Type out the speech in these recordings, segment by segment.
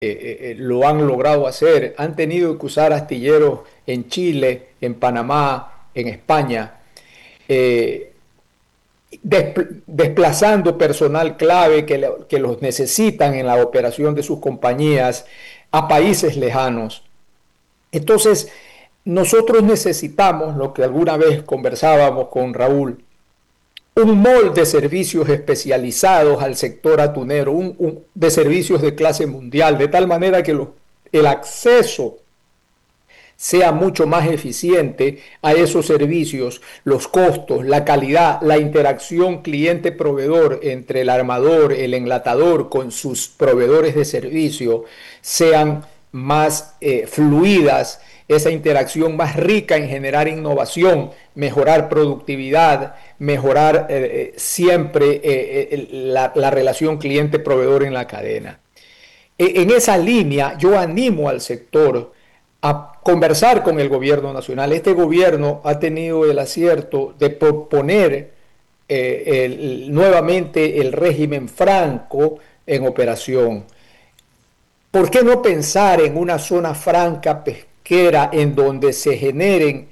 lo han logrado hacer. Han tenido que usar astilleros en Chile, en Panamá, en España, eh, desplazando personal clave que los necesitan en la operación de sus compañías a países lejanos. Entonces, nosotros necesitamos, lo que alguna vez conversábamos con Raúl, un mall de servicios especializados al sector atunero, de servicios de clase mundial, de tal manera que el acceso sea mucho más eficiente a esos servicios, los costos, la calidad, la interacción cliente-proveedor entre el armador, el enlatador con sus proveedores de servicio sean más fluidas, esa interacción más rica en generar innovación, mejorar productividad, mejorar siempre la relación cliente-proveedor en la cadena. En esa línea, yo animo al sector a conversar con el gobierno nacional. Este gobierno ha tenido el acierto de proponer nuevamente el régimen franco en operación. ¿Por qué no pensar en una zona franca pesquera en donde se generen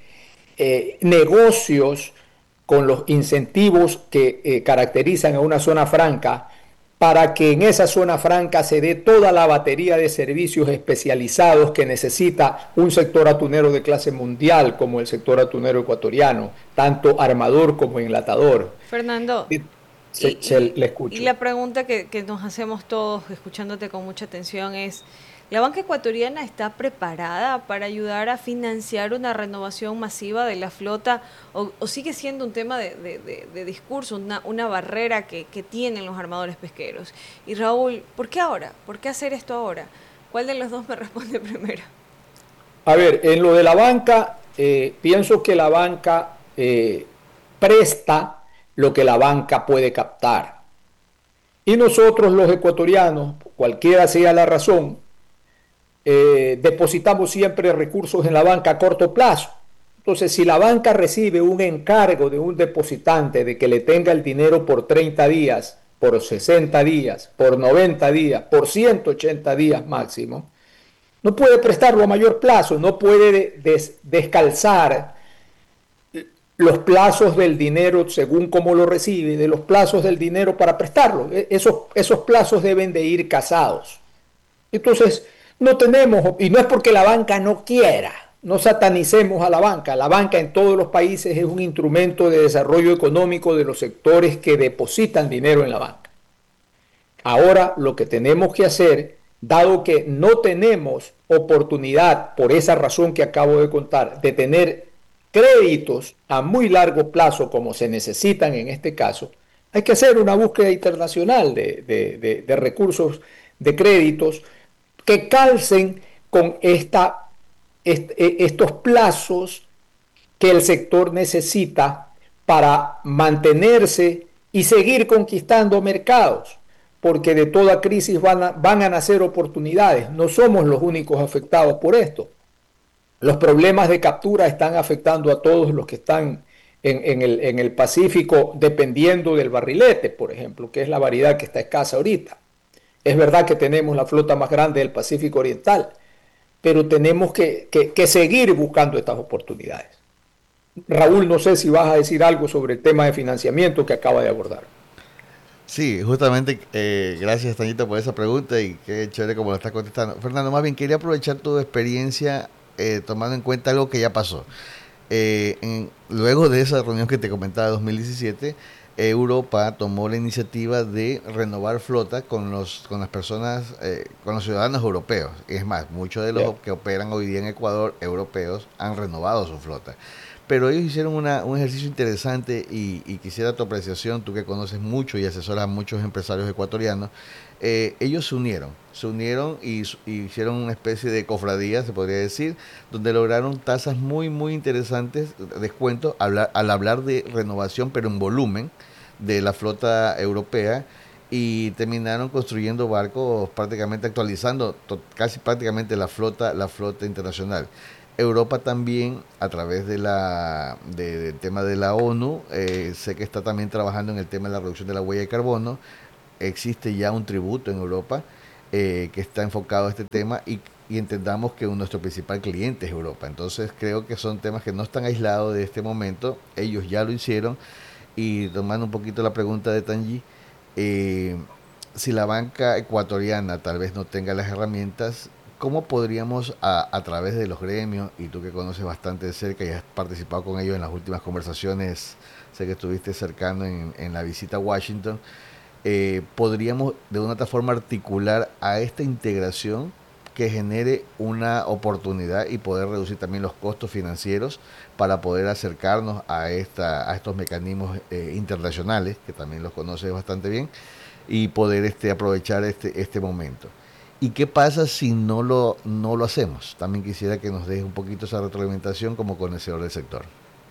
negocios con los incentivos que caracterizan a una zona franca, para que en esa zona franca se dé toda la batería de servicios especializados que necesita un sector atunero de clase mundial como el sector atunero ecuatoriano, tanto armador como enlatador? Fernando, Le y escucho. la pregunta que nos hacemos todos, escuchándote con mucha atención, es, ¿la banca ecuatoriana está preparada para ayudar a financiar una renovación masiva de la flota o sigue siendo un tema de discurso, una barrera que tienen los armadores pesqueros? Y Raúl, ¿por qué ahora? ¿Por qué hacer esto ahora? ¿Cuál de los dos me responde primero? A ver, en lo de la banca, pienso que la banca presta lo que la banca puede captar. Y nosotros los ecuatorianos, cualquiera sea la razón, depositamos siempre recursos en la banca a corto plazo. Entonces, si la banca recibe un encargo de un depositante de que le tenga el dinero por 30 días, por 60 días, por 90 días, por 180 días máximo, no puede prestarlo a mayor plazo, no puede descalzar los plazos del dinero según cómo lo recibe, de los plazos del dinero para prestarlo. Esos plazos deben de ir casados. Entonces, no tenemos, y no es porque la banca no quiera, no satanicemos a la banca en todos los países es un instrumento de desarrollo económico de los sectores que depositan dinero en la banca. Ahora lo que tenemos que hacer, dado que no tenemos oportunidad, por esa razón que acabo de contar, de tener créditos a muy largo plazo como se necesitan en este caso, hay que hacer una búsqueda internacional de recursos, de créditos que calcen con estos plazos que el sector necesita para mantenerse y seguir conquistando mercados, porque de toda crisis van a nacer oportunidades. No somos los únicos afectados por esto. Los problemas de captura están afectando a todos los que están en el Pacífico, dependiendo del barrilete, por ejemplo, que es la variedad que está escasa ahorita. Es verdad que tenemos la flota más grande del Pacífico Oriental, pero tenemos que seguir buscando estas oportunidades. Raúl, no sé si vas a decir algo sobre el tema de financiamiento que acaba de abordar. Sí, justamente, gracias Tañita por esa pregunta y qué chévere como lo estás contestando. Fernando, más bien quería aprovechar tu experiencia tomando en cuenta algo que ya pasó. Luego de esa reunión que te comentaba de 2017, Europa tomó la iniciativa de renovar flota con las personas, con los ciudadanos europeos. Es más, muchos de los Yeah. que operan hoy día en Ecuador, europeos, han renovado su flota. Pero ellos hicieron un ejercicio interesante y quisiera tu apreciación, tú que conoces mucho y asesoras a muchos empresarios ecuatorianos. Ellos se unieron y hicieron una especie de cofradía, se podría decir, donde lograron tasas muy, muy interesantes, descuento, al hablar de renovación, pero en volumen, de la flota europea y terminaron construyendo barcos prácticamente actualizando casi prácticamente la flota internacional. Europa también a través del tema de la ONU, sé que está también trabajando en el tema de la reducción de la huella de carbono. Existe ya un tributo en Europa que está enfocado a este tema y entendamos que nuestro principal cliente es Europa. Entonces creo que son temas que no están aislados de este momento, ellos ya lo hicieron. Y tomando un poquito la pregunta de Tanji, si la banca ecuatoriana tal vez no tenga las herramientas, ¿cómo podríamos a través de los gremios, y tú que conoces bastante de cerca y has participado con ellos en las últimas conversaciones, sé que estuviste cercano en la visita a Washington, podríamos de una otra forma articular a esta integración que genere una oportunidad y poder reducir también los costos financieros para poder acercarnos a estos mecanismos internacionales, que también los conoces bastante bien, y poder aprovechar este momento? ¿Y qué pasa si no lo hacemos? También quisiera que nos deje un poquito esa retroalimentación como conocedor del sector.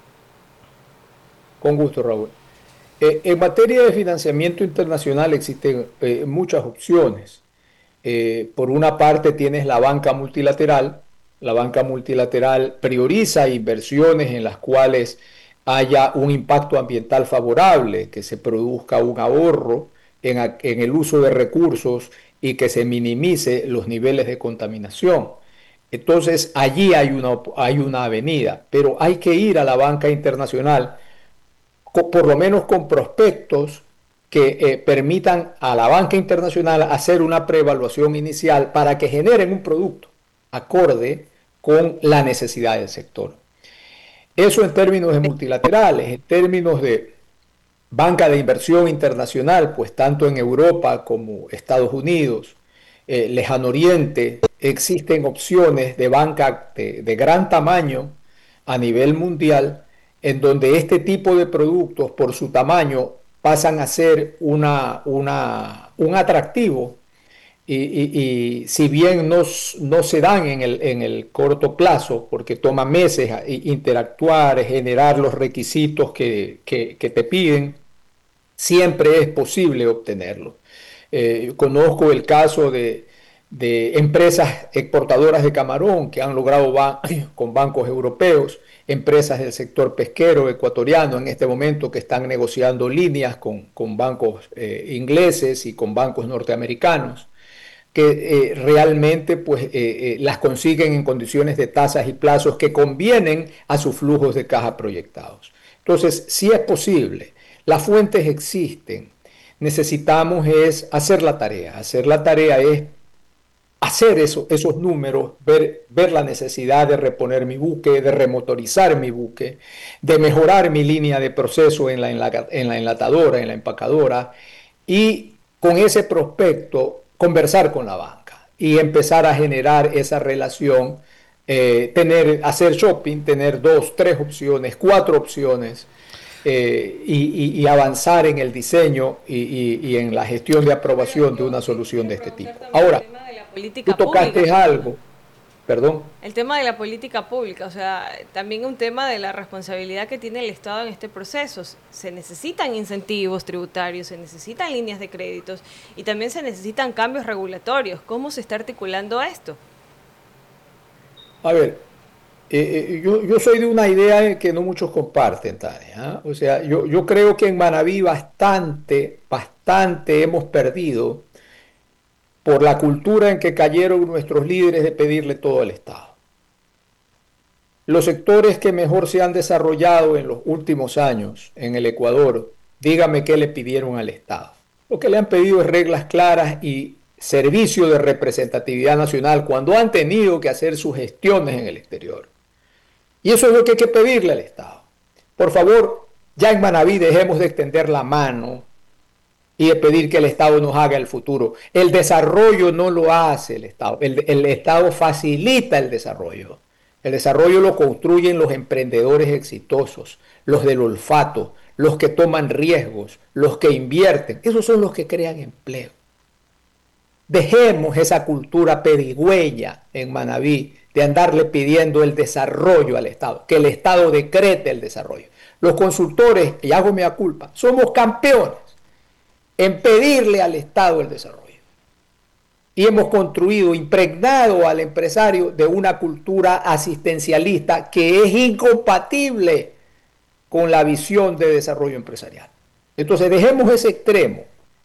Con gusto, Raúl. En materia de financiamiento internacional existen muchas opciones. Por una parte tienes la banca multilateral. La banca multilateral prioriza inversiones en las cuales haya un impacto ambiental favorable, que se produzca un ahorro en el uso de recursos y que se minimice los niveles de contaminación. Entonces allí hay una avenida, pero hay que ir a la banca internacional por lo menos con prospectos que permitan a la banca internacional hacer una preevaluación inicial para que generen un producto acorde con la necesidad del sector. Eso en términos de multilaterales. En términos de banca de inversión internacional, pues tanto en Europa como Estados Unidos, Lejano Oriente, existen opciones de banca de gran tamaño a nivel mundial, en donde este tipo de productos, por su tamaño, pasan a ser un atractivo y si bien no se dan en el corto plazo, porque toma meses interactuar, generar los requisitos que te piden, siempre es posible obtenerlo. Conozco el caso de empresas exportadoras de camarón que han logrado con bancos europeos, empresas del sector pesquero ecuatoriano en este momento que están negociando líneas con bancos ingleses y con bancos norteamericanos, que realmente pues, las consiguen en condiciones de tasas y plazos que convienen a sus flujos de caja proyectados. Entonces, sí es posible, las fuentes existen, necesitamos es hacer la tarea. Hacer la tarea es hacer esos números, ver la necesidad de reponer mi buque, de remotorizar mi buque, de mejorar mi línea de proceso en la enlatadora, en la empacadora, y con ese prospecto conversar con la banca y empezar a generar esa relación, hacer shopping, tener 2, 3 opciones, 4 opciones, y avanzar en el diseño y en la gestión de aprobación de una solución de este tipo. Ahora, tú tocaste algo, perdón. El tema de la política pública, o sea, también un tema de la responsabilidad que tiene el Estado en este proceso. Se necesitan incentivos tributarios, se necesitan líneas de créditos y también se necesitan cambios regulatorios. ¿Cómo se está articulando esto? A ver, yo soy de una idea que no muchos comparten, Tania. O sea, yo creo que en Manabí bastante hemos perdido por la cultura en que cayeron nuestros líderes de pedirle todo al Estado. Los sectores que mejor se han desarrollado en los últimos años en el Ecuador, dígame qué le pidieron al Estado. Lo que le han pedido es reglas claras y servicio de representatividad nacional cuando han tenido que hacer sus gestiones en el exterior. Y eso es lo que hay que pedirle al Estado. Por favor, ya en Manabí dejemos de extender la mano y de pedir que el Estado nos haga el futuro. El desarrollo no lo hace el Estado. El Estado facilita el desarrollo. El desarrollo lo construyen los emprendedores exitosos, los del olfato, los que toman riesgos, los que invierten. Esos son los que crean empleo. Dejemos esa cultura pedigüeña en Manabí de andarle pidiendo el desarrollo al Estado, que el Estado decrete el desarrollo. Los consultores, y hago mea culpa, somos campeones en pedirle al Estado el desarrollo. Y hemos construido, impregnado al empresario de una cultura asistencialista que es incompatible con la visión de desarrollo empresarial. Entonces dejemos ese extremo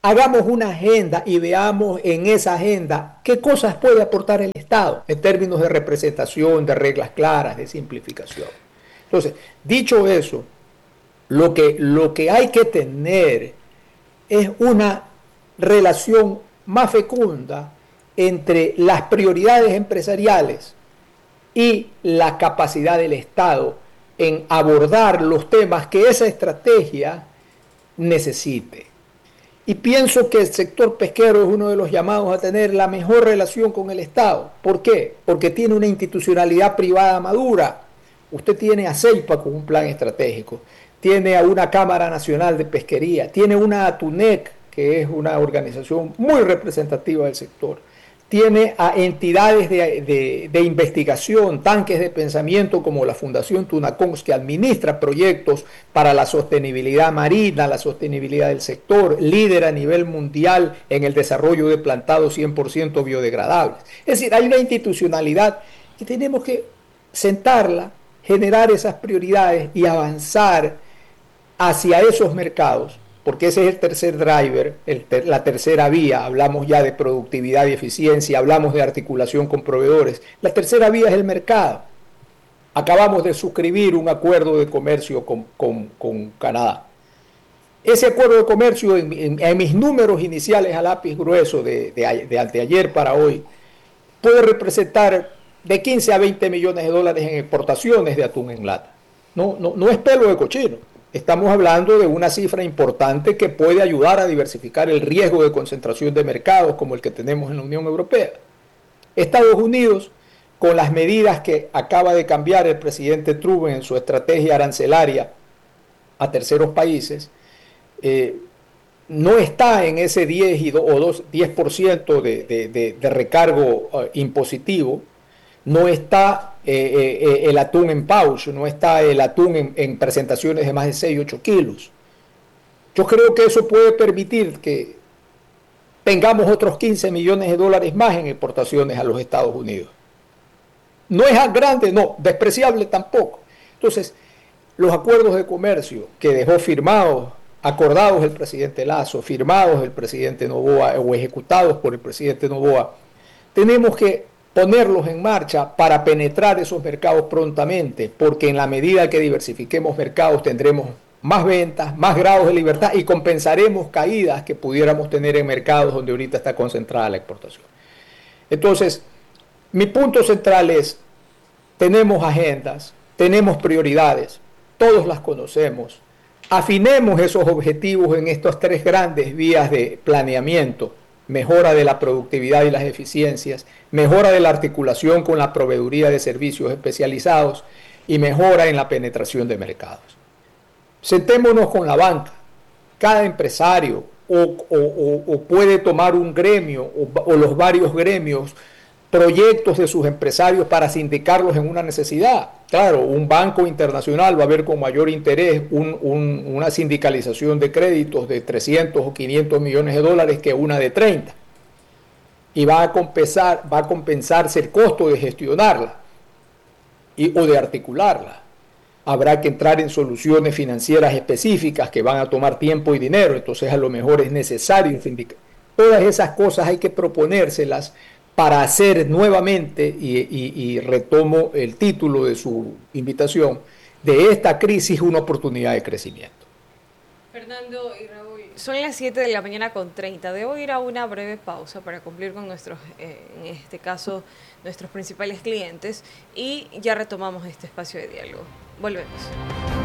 hagamos una agenda y veamos en esa agenda qué cosas puede aportar el Estado en términos de representación, de reglas claras, de simplificación. Entonces, dicho eso, lo que hay que tener es una relación más fecunda entre las prioridades empresariales y la capacidad del Estado en abordar los temas que esa estrategia necesite. Y pienso que el sector pesquero es uno de los llamados a tener la mejor relación con el Estado. ¿Por qué? Porque tiene una institucionalidad privada madura. Usted tiene a CEIPA con un plan estratégico, tiene a una Cámara Nacional de Pesquería, tiene una ATUNEC, que es una organización muy representativa del sector, tiene a entidades de investigación, tanques de pensamiento como la Fundación Tunacons, que administra proyectos para la sostenibilidad marina, la sostenibilidad del sector, líder a nivel mundial en el desarrollo de plantados 100% biodegradables. Es decir, hay una institucionalidad que tenemos que sentarla, generar esas prioridades y avanzar hacia esos mercados, porque ese es el tercer driver, la tercera vía. Hablamos ya de productividad y eficiencia, hablamos de articulación con proveedores. La tercera vía es el mercado. Acabamos de suscribir un acuerdo de comercio con Canadá. Ese acuerdo de comercio, en mis números iniciales a lápiz grueso de anteayer para hoy, puede representar de 15 a 20 millones de dólares en exportaciones de atún en lata. No es pelo de cochino. Estamos hablando de una cifra importante que puede ayudar a diversificar el riesgo de concentración de mercados como el que tenemos en la Unión Europea. Estados Unidos, con las medidas que acaba de cambiar el presidente Trump en su estrategia arancelaria a terceros países, no está en ese 10% de recargo impositivo, no está el atún en pouch, no está el atún en presentaciones de más de 6, 8 kilos. Yo creo que eso puede permitir que tengamos otros 15 millones de dólares más en exportaciones a los Estados Unidos. No es grande, no, despreciable tampoco. Entonces, los acuerdos de comercio que dejó acordados el presidente Lasso, firmados el presidente Noboa o ejecutados por el presidente Noboa, tenemos que ponerlos en marcha para penetrar esos mercados prontamente, porque en la medida que diversifiquemos mercados tendremos más ventas, más grados de libertad y compensaremos caídas que pudiéramos tener en mercados donde ahorita está concentrada la exportación. Entonces, mi punto central es, tenemos agendas, tenemos prioridades, todos las conocemos, afinemos esos objetivos en estas tres grandes vías de planeamiento: mejora de la productividad y las eficiencias, mejora de la articulación con la proveeduría de servicios especializados y mejora en la penetración de mercados. Sentémonos con la banca. Cada empresario o puede tomar un gremio o los varios gremios proyectos de sus empresarios para sindicarlos en una necesidad. Claro, un banco internacional va a ver con mayor interés una sindicalización de créditos de 300 o 500 millones de dólares que una de 30. Y va a compensarse el costo de gestionarla o de articularla. Habrá que entrar en soluciones financieras específicas que van a tomar tiempo y dinero, entonces a lo mejor es necesario sindicar. Todas esas cosas hay que proponérselas para hacer nuevamente, y retomo el título de su invitación, de esta crisis una oportunidad de crecimiento. Fernando y Raúl, son las 7:30. Debo ir a una breve pausa para cumplir con nuestros, en este caso, nuestros principales clientes, y ya retomamos este espacio de diálogo. Volvemos.